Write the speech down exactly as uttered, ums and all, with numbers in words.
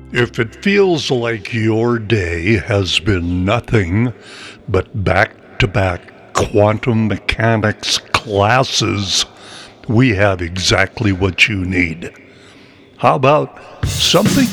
If it feels like your day has been nothing but back-to-back quantum mechanics classes, we have exactly what you need. How about something